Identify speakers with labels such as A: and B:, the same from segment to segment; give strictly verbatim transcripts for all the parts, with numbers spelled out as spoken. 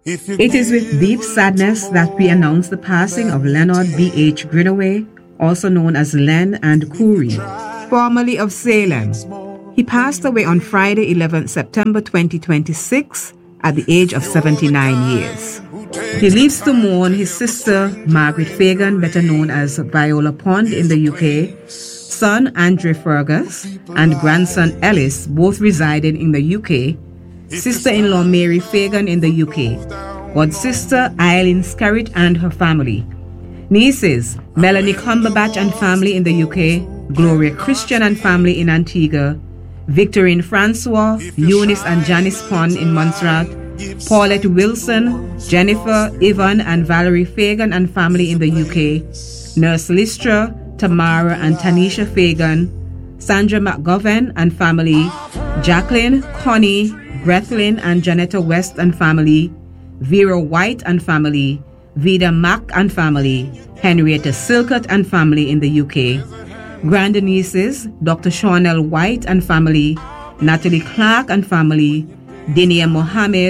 A: It is with deep sadness that we announce the passing of Leonard B H Greenaway, also known as Len and Coury, formerly of Salem. He passed away on Friday, eleventh September twenty twenty-six, at the age of seventy-nine years. He leaves to mourn his sister, Margaret Fagan, better known as Viola Pond in the U K, son Andre Fergus, and grandson Ellis, both residing in the U K, sister-in-law Mary Fagan in the U K, god's sister Eileen Skerritt and her family, nieces Melanie Cumberbatch and family in the U K, Gloria Christian and family in Antigua, Victorine Francois, Eunice and Janice Pond in Montserrat, Paulette Wilson, Jennifer, Yvonne and Valerie Fagan and family in the U K, Nurse Lystra, Tamara and Tanisha Fagan, Sandra McGovern and family, Jacqueline, Connie, Grethlin and Janetta West and family, Vera White and family, Vida Mack and family, Henrietta Silcott and family in the U K, grandnieces Doctor Shawnell White and family, Natalie Clark and family, Dinia Mohammed,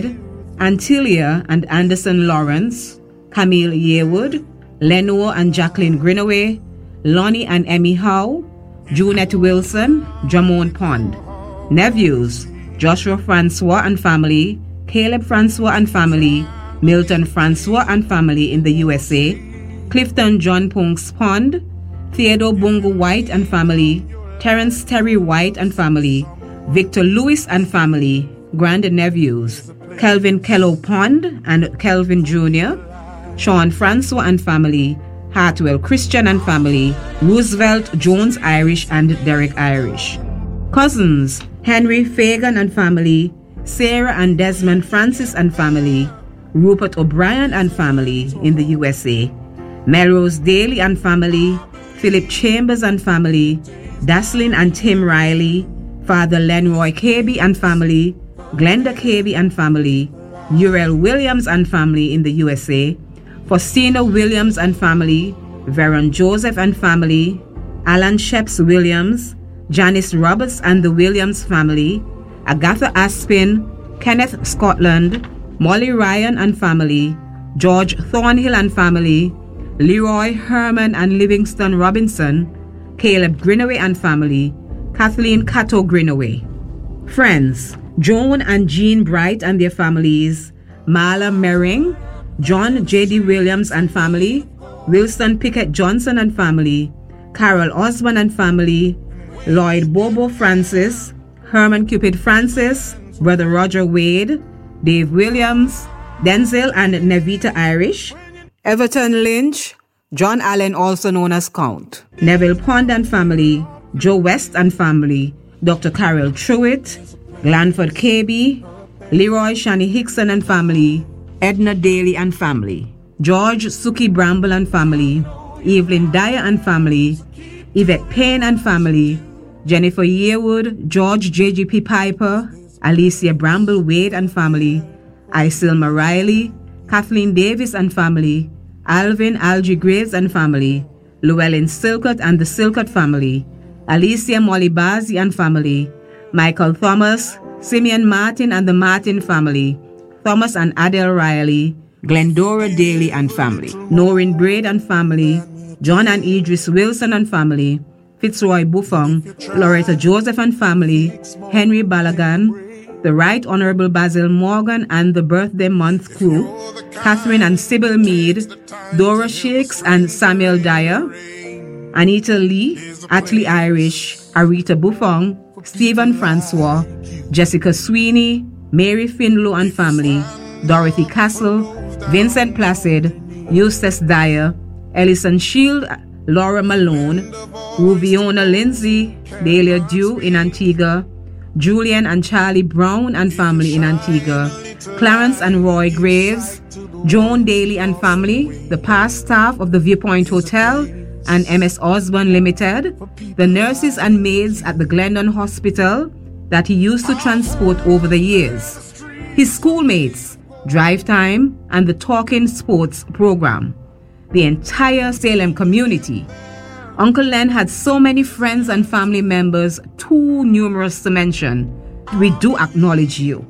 A: Antilia and Anderson Lawrence, Camille Yearwood, Lenore and Jacqueline Greenaway, Lonnie and Emmy Howe, Junette Wilson, Jamone Pond. Nephews, Joshua Francois and family, Caleb Francois and family, Milton Francois and family in the U S A, Clifton John Punks Pond, Theodore Bungo White and family, Terence Terry White and family, Victor Lewis and family, grand-nephews, Kelvin Kello Pond and Kelvin Junior, Sean Francois and family, Hartwell Christian and family, Roosevelt Jones Irish and Derek Irish. Cousins, Henry Fagan and family, Sarah and Desmond Francis and family, Rupert O'Brien and family in the U S A, Melrose Daly and family, Philip Chambers and family, Daslin and Tim Riley, Father Lenroy Cabey and family, Glenda Cabey and family, Uriel Williams and family in the U S A, Faustina Williams and family, Veron Joseph and family, Alan Sheps Williams, Janice Roberts and the Williams family, Agatha Aspin, Kenneth Scotland, Molly Ryan and family, George Thornhill and family, Leroy Herman and Livingston Robinson, Caleb Greenaway and family, Kathleen Cato Greenaway. Friends, Joan and Jean Bright and their families, Marla Mering, John J D Williams and family, Wilson Pickett Johnson and family, Carol Osborne and family, Lloyd Bobo Francis, Herman Cupid Francis, Brother Roger Wade, Dave Williams, Denzel and Nevita Irish, Everton Lynch, John Allen also known as Count, Neville Pond and family, Joe West and family, Doctor Carol Truitt, Glanford Cabey, Leroy Shani Hickson and family, Edna Daly and family, George Suki Bramble and family, Evelyn Dyer and family, Yvette Payne and family, Jennifer Yearwood, George J G P Piper, Alicia Bramble Wade and family, Isilma Riley, Kathleen Davis and family, Alvin Algie Graves and family, Llewellyn Silcott and the Silcott family, Alicia Molly Bazzi and family, Michael Thomas, Simeon Martin and the Martin family, Thomas and Adele Riley, Glendora Daly and family, Noreen Braid and family, John and Idris Wilson and family, Fitzroy Buffon, Loretta Joseph and family, Henry Balagan, the Right Honorable Basil Morgan and the Birthday Month crew, Catherine and Sybil Meade, Dora Shakes and Samuel Dyer, Anita Lee, Atlee Irish, Arita Buffon, Stephen Francois, Jessica Sweeney, Mary Finlow and family, Dorothy Castle, Vincent Placid, Eustace Dyer, Ellison Shield, Laura Malone, Ruviona Lindsay, Delia Dew in Antigua, Julian and Charlie Brown and family in Antigua, Clarence and Roy Graves, Joan Daly and family, the past staff of the Viewpoint Hotel and M S Osborne Limited, the nurses and maids at the Glendon Hospital that he used to transport over the years, his schoolmates, Drive Time, and the Talking Sports program, the entire Salem community. Uncle Len had so many friends and family members, too numerous to mention. We do acknowledge you.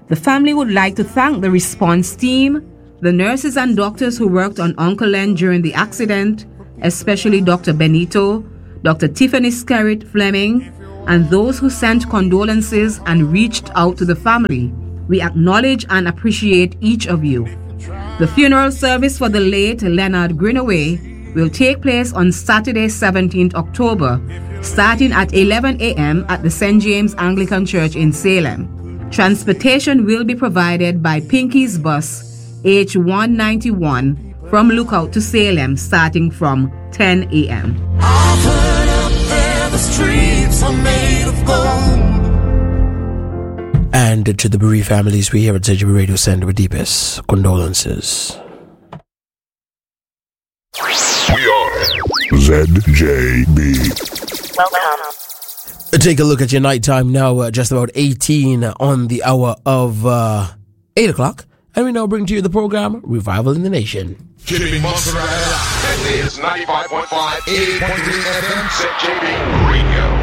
A: The family would like to thank the response team, the nurses and doctors who worked on Uncle Len during the accident, especially Doctor Benito, Doctor Tiffany Skerritt Fleming, and those who sent condolences and reached out to the family. We acknowledge and appreciate each of you. The funeral service for the late Leonard Greenaway will take place on Saturday, seventeenth October, starting at eleven a.m. at the Saint James Anglican Church in Salem. Transportation will be provided by Pinky's Bus H one ninety-one from Lookout to Salem starting from ten a.m.
B: I've heard up there the streets are made of gold.
C: And to the bereaved families, we here at Z J B Radio send our deepest condolences.
D: We are Z J B.
B: Welcome.
C: Take a look at your night time now, uh, just about eighteen on the hour of uh, eight o'clock. And we now bring to you the program Revival in the Nation.
D: Jimmy Monster. This is ninety-five point five, eighty point three F M, Z J B Radio.